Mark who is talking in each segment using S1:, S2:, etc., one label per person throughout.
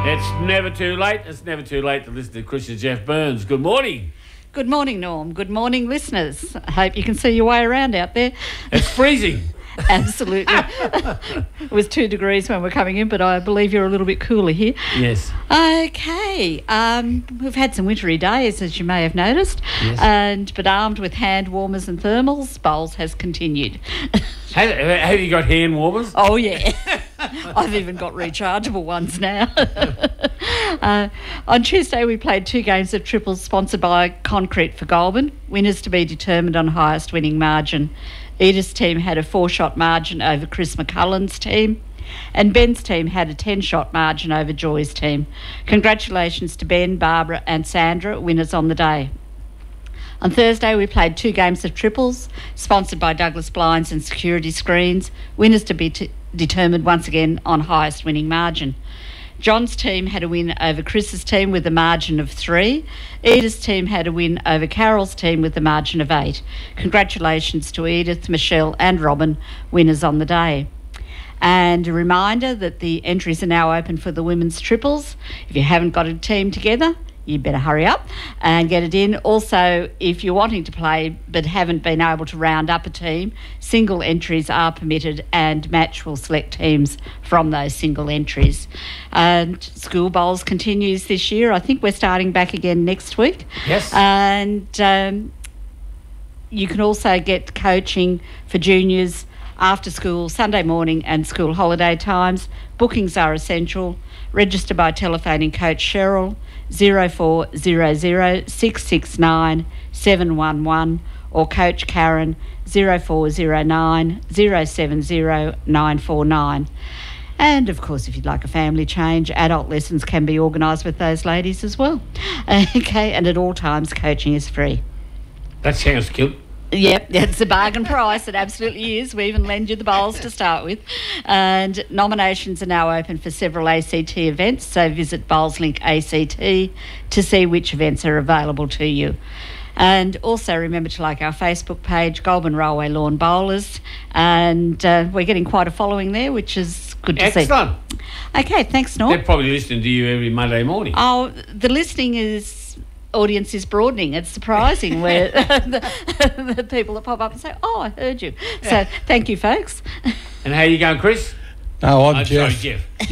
S1: It's never too late. It's never too late to listen to Chris and Jeff Burns. Good morning.
S2: Good morning, Norm. Good morning, listeners. I hope you can see your way around out there.
S1: It's freezing.
S2: Absolutely. It was 2 degrees when we're coming in, but I believe you're a little bit cooler here.
S1: Yes.
S2: Okay. We've had some wintry days, as you may have noticed,
S1: Yes.
S2: but armed with hand warmers and thermals, Bowls has continued.
S1: Have you got hand warmers?
S2: Oh, yeah. I've even got rechargeable ones now. On Tuesday, we played 2 games of triples sponsored by Concrete for Goulburn. Winners to be determined on highest winning margin. Edith's team had a 4-shot margin over Chris McCullen's team, and Ben's team had a 10-shot margin over Joy's team. Congratulations to Ben, Barbara and Sandra, winners on the day. On Thursday, we played 2 games of triples, sponsored by Douglas Blinds and Security Screens. Winners to be determined once again on highest winning margin. John's team had a win over Chris's team with a margin of 3. Edith's team had a win over Carol's team with a margin of 8. Congratulations to Edith, Michelle and Robin, winners on the day. And a reminder that the entries are now open for the women's triples. If you haven't got a team together, you better hurry up and get it in. Also, if you're wanting to play but haven't been able to round up a team, single entries are permitted and Match will select teams from those single entries. And School Bowls continues this year. I think we're starting back again next week.
S1: Yes.
S2: And you can also get coaching for juniors after school, Sunday morning and school holiday times. Bookings are essential. Register by telephoning Coach Cheryl 0400 669 711 or Coach Karen 0409 070 949. And, of course, if you'd like a family change, adult lessons can be organised with those ladies as well. Okay, and at all times, coaching is free.
S1: That sounds cute.
S2: Yep, it's a bargain price. It absolutely is. We even lend you the bowls to start with. And nominations are now open for several ACT events, so visit Bowlslink ACT to see which events are available to you. And also remember to like our Facebook page, Goulburn Railway Lawn Bowlers, and we're getting quite a following there, which is good to see.
S1: Excellent.
S2: Okay, thanks, Norm.
S1: They're probably listening to you every Monday morning.
S2: Oh, the listening audience is broadening. It's surprising where the people that pop up and say, "Oh, I heard you." So thank you, folks.
S1: And how you going, Chris?
S3: No, I'm Jeff.
S1: Sorry, Jeff.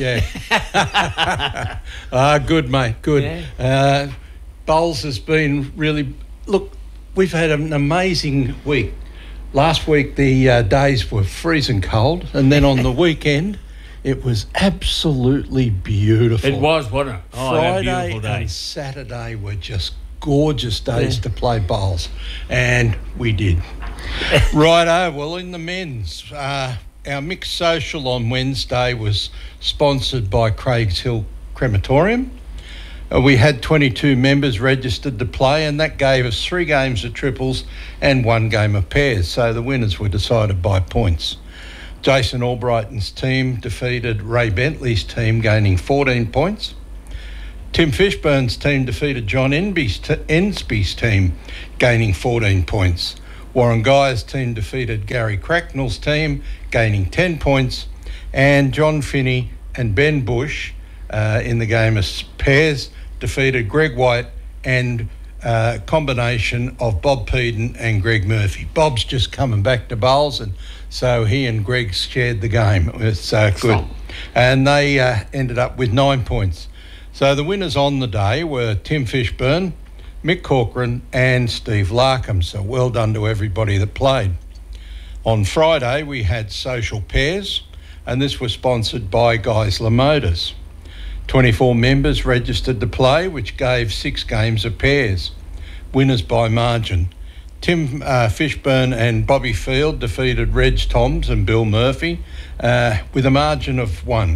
S3: Yeah. Good, mate. Good.
S1: Yeah.
S3: Bowls has been really... Look, we've had an amazing week. Last week, the days were freezing cold, and then on the weekend, it was absolutely beautiful.
S1: It was, wasn't it? Oh,
S3: Friday
S1: that beautiful day.
S3: and Saturday were just gorgeous days to play bowls, and we did. Righto, well, in the men's, our mixed social on Wednesday was sponsored by Craigs Hill Crematorium. We had 22 members registered to play, and that gave us 3 games of triples and 1 game of pairs, so the winners were decided by points. Jason Albrighton's team defeated Ray Bentley's team, gaining 14 points. Tim Fishburne's team defeated John Ensby's team, gaining 14 points. Warren Guy's team defeated Gary Cracknell's team, gaining 10 points. And John Finney and Ben Bush in the game of pairs defeated Greg White and combination of Bob Peden and Greg Murphy. Bob's just coming back to bowls, and so he and Greg shared the game. It's good. And they ended up with 9 points. So the winners on the day were Tim Fishburne, Mick Corcoran and Steve Larkham. So well done to everybody that played. On Friday, we had social pairs, and this was sponsored by Geisler Motors. 24 members registered to play, which gave 6 games of pairs. Winners by margin. Tim Fishburne and Bobby Field defeated Reg Toms and Bill Murphy with a margin of 1.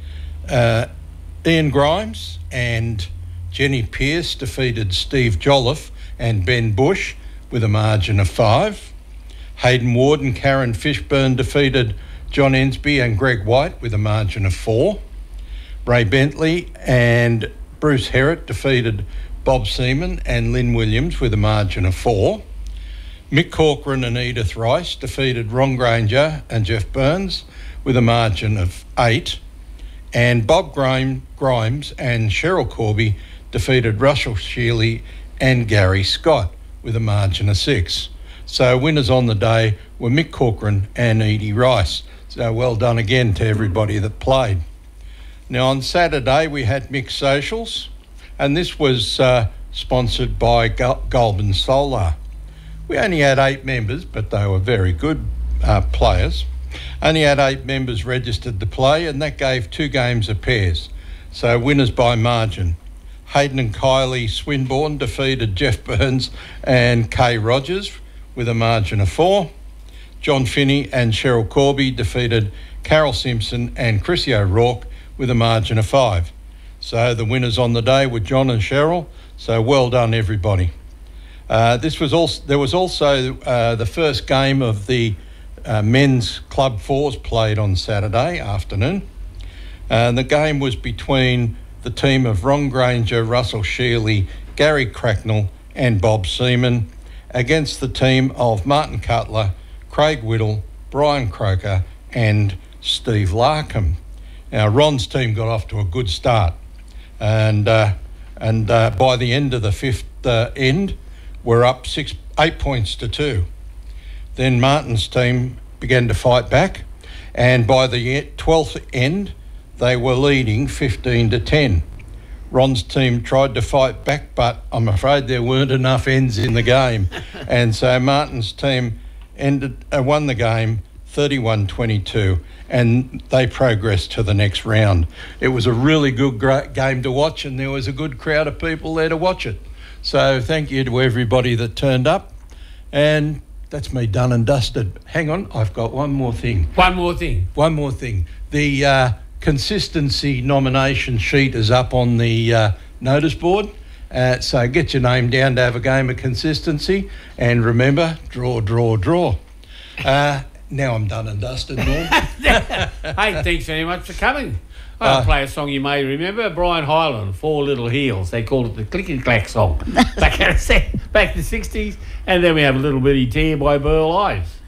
S3: Ian Grimes and Jenny Pearce defeated Steve Jolliffe and Ben Bush with a margin of 5. Hayden Ward and Karen Fishburne defeated John Ensby and Greg White with a margin of 4. Ray Bentley and Bruce Herritt defeated Bob Seaman and Lynn Williams with a margin of 4. Mick Corcoran and Edith Rice defeated Ron Granger and Jeff Burns with a margin of 8. And Bob Grimes and Cheryl Corby defeated Russell Shealy and Gary Scott with a margin of 6. So winners on the day were Mick Corcoran and Edie Rice. So well done again to everybody that played. Now on Saturday we had mixed socials, and this was sponsored by Goulburn Solar. We only had 8 members, but they were very good players. Only had 8 members registered to play, and that gave 2 games of pairs. So winners by margin. Hayden and Kylie Swinburne defeated Jeff Burns and Kay Rogers with a margin of 4. John Finney and Cheryl Corby defeated Carol Simpson and Chrissy O'Rourke with a margin of 5. So the winners on the day were John and Cheryl. So well done, everybody. There was also the first game of the men's Club 4s played on Saturday afternoon. The game was between the team of Ron Granger, Russell Shealy, Gary Cracknell and Bob Seaman against the team of Martin Cutler, Craig Whittle, Brian Croker and Steve Larkham. Now Ron's team got off to a good start, and by the end of the 5th end we're up 8 points to 2. Then Martin's team began to fight back, and by the 12th end they were leading 15 to 10. Ron's team tried to fight back, but I'm afraid there weren't enough ends in the game. And so Martin's team won the game 31-22, and they progressed to the next round. It was a really good game to watch, and there was a good crowd of people there to watch it. So thank you to everybody that turned up. And that's me done and dusted. Hang on, I've got one more thing.
S1: One more thing.
S3: The consistency nomination sheet is up on the notice board. So get your name down to have a game of consistency. And remember, draw, draw, draw. Now I'm done and dusted, Norm.
S1: Hey, thanks very much for coming. I'll play a song you may remember, Brian Hyland, 4 Little Heels. They called it the Clicky-Clack song back in the 60s. And then we have a little bitty tear by Burl Ives.